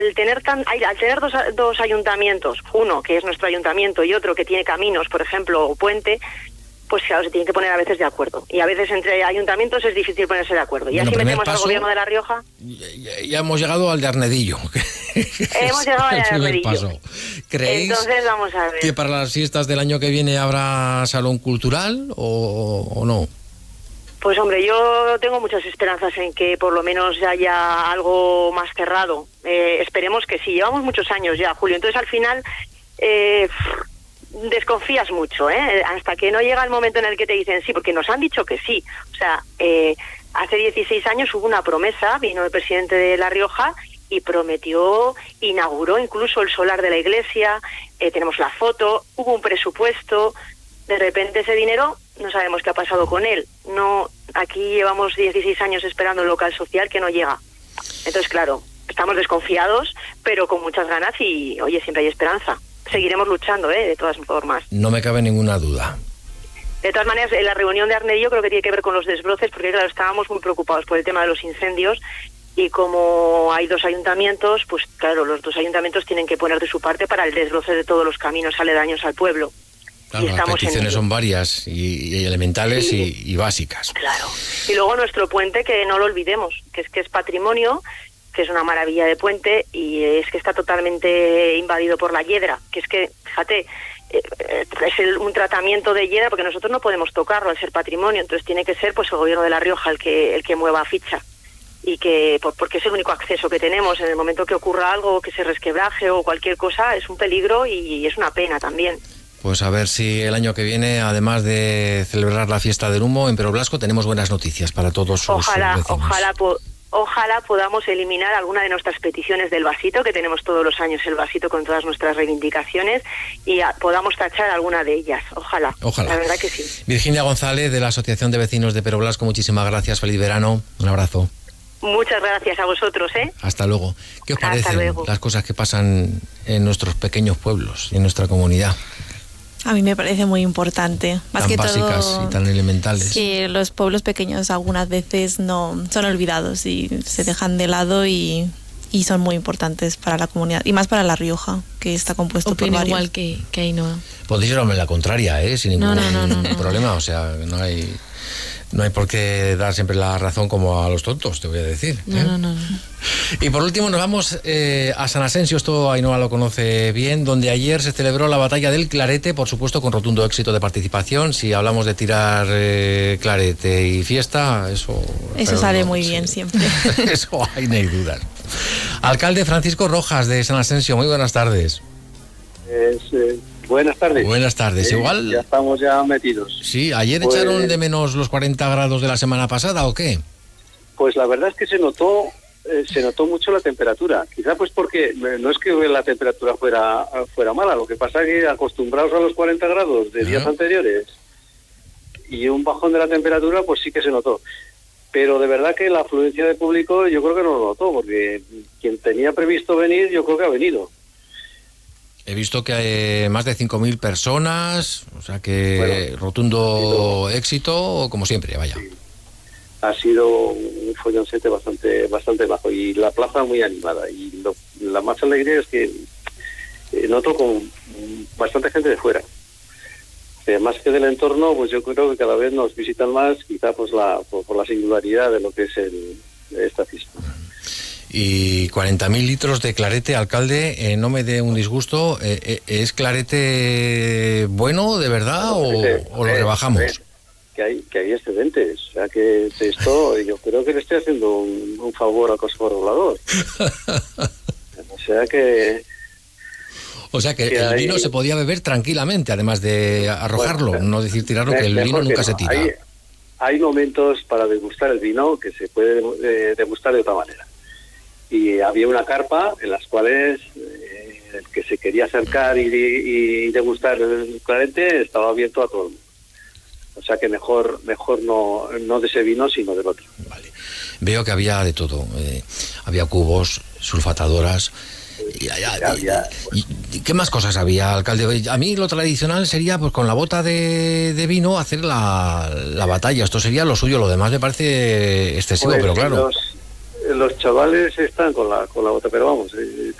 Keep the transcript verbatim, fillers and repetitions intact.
al tener tan, al tener dos, dos ayuntamientos, uno que es nuestro ayuntamiento y otro que tiene caminos, por ejemplo, o puente, pues claro, se tienen que poner a veces de acuerdo. Y a veces entre ayuntamientos es difícil ponerse de acuerdo. Y bueno, así metemos paso, al gobierno de La Rioja. Ya, ya hemos llegado al de Arnedillo. Hemos llegado al de Arnedillo. Paso. ¿Creéis Entonces, vamos a ver. que para las fiestas del año que viene habrá salón cultural o, o no? Pues hombre, yo tengo muchas esperanzas en que por lo menos haya algo más cerrado. Eh, esperemos que sí. Llevamos muchos años ya, Julio. Entonces, al final... Eh, desconfías mucho, ¿eh? Hasta que no llega el momento en el que te dicen sí, porque nos han dicho que sí. O sea, eh, hace dieciséis años hubo una promesa, vino el presidente de La Rioja y prometió, inauguró incluso el solar de la iglesia, eh, tenemos la foto, hubo un presupuesto, de repente ese dinero no sabemos qué ha pasado con él. No, aquí llevamos dieciséis años esperando el local social que no llega. Entonces, claro, estamos desconfiados, pero con muchas ganas y, oye, siempre hay esperanza. Seguiremos luchando, ¿eh? De todas formas. No me cabe ninguna duda. De todas maneras, en la reunión de Arnedillo creo que tiene que ver con los desbroces, porque claro, estábamos muy preocupados por el tema de los incendios y como hay dos ayuntamientos, pues claro, los dos ayuntamientos tienen que poner de su parte para el desbroce de todos los caminos aledaños al pueblo. Claro, y las peticiones son varias y, y elementales sí. y, y básicas. Claro. Y luego nuestro puente, que no lo olvidemos, que es que es patrimonio, que es una maravilla de puente y es que está totalmente invadido por la hiedra, que es que, fíjate, eh, es el, un tratamiento de hiedra porque nosotros no podemos tocarlo al ser patrimonio, entonces tiene que ser pues el gobierno de La Rioja el que el que mueva ficha y que por, porque es el único acceso que tenemos en el momento que ocurra algo, que se resquebraje o cualquier cosa, es un peligro y es una pena también. Pues a ver si el año que viene, además de celebrar la fiesta del humo en Pero Blasco, tenemos buenas noticias para todos sus ojalá, vecinos. Ojalá, ojalá. Ojalá podamos eliminar alguna de nuestras peticiones del vasito, que tenemos todos los años el vasito con todas nuestras reivindicaciones, y a, podamos tachar alguna de ellas. Ojalá. Ojalá. La verdad que sí. Virginia González, de la Asociación de Vecinos de Pero Blasco, muchísimas gracias. Feliz verano. Un abrazo. Muchas gracias a vosotros, ¿eh? Hasta luego. ¿Qué os Hasta parecen luego. las cosas que pasan en nuestros pequeños pueblos y en nuestra comunidad? A mí me parece muy importante. Más tan que básicas todo, y tan elementales. Que los pueblos pequeños algunas veces no son olvidados y se dejan de lado y, y son muy importantes para la comunidad. Y más para La Rioja, que está compuesto Opino por varios. igual que, que Ainhoa. Podéis llevarme la contraria, ¿eh? Sin ningún no, no, no, no. problema. O sea, no hay... No hay por qué dar siempre la razón como a los tontos, te voy a decir. ¿eh? No, no, no, no. Y por último nos vamos eh, a San Asensio, esto Ainhoa lo conoce bien, donde ayer se celebró la batalla del clarete, por supuesto con rotundo éxito de participación. Si hablamos de tirar eh, clarete y fiesta, eso... Eso sale no, muy sí. bien siempre. Eso hay, no hay dudas. Alcalde Francisco Rojas de San Asensio, muy buenas tardes. Es, eh, buenas tardes. Buenas tardes, eh, igual... Ya estamos ya metidos. Sí, ¿ayer pues, echaron de menos los cuarenta grados de la semana pasada o qué? Pues la verdad es que se notó eh, se notó mucho la temperatura. Quizá pues porque eh, no es que la temperatura fuera fuera mala, lo que pasa es que acostumbrados a los cuarenta grados de días uh-huh. anteriores y un bajón de la temperatura, pues sí que se notó. Pero de verdad que la afluencia de público yo creo que no lo notó, porque quien tenía previsto venir yo creo que ha venido. He visto que hay más de cinco mil personas, o sea que bueno, rotundo sido, éxito, como siempre, vaya. Sí. Ha sido un folloncete bastante bastante bajo y la plaza muy animada. Y lo, la más alegre es que eh, noto con bastante gente de fuera. Eh, más que del entorno, pues yo creo que cada vez nos visitan más, quizá pues la, por, por la singularidad de lo que es el, esta fiesta. Y cuarenta mil litros de clarete, alcalde, eh, no me dé un disgusto, eh, eh, ¿es clarete bueno, de verdad, o, eh, o lo rebajamos? Eh, que hay que hay excedentes, o sea que esto yo creo que le estoy haciendo un, un favor al Consejo Regulador. O sea que... O sea que, que el hay... vino se podía beber tranquilamente, además de arrojarlo, bueno, no decir tirarlo, que el vino nunca no. se tira. Hay, hay momentos para degustar el vino que se puede eh, degustar de otra manera. Y había una carpa en las cuales eh, el que se quería acercar y, y, y degustar el clarete estaba abierto a todo el mundo. O sea que mejor mejor no, no de ese vino, sino del otro. Vale. Veo que había de todo. Eh, había cubos, sulfatadoras... Y, y, y, y, ¿qué más cosas había, alcalde? A mí lo tradicional sería, pues con la bota de, de vino, hacer la, la batalla. Esto sería lo suyo, lo demás me parece excesivo, pues, pero claro. Los, los chavales están con la con la bota, pero vamos, eh,